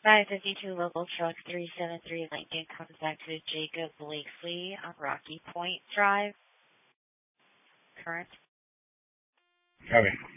552 local truck 373 Lincoln comes back to Jacob Blakesley on Rocky Point Drive. Current. Copy.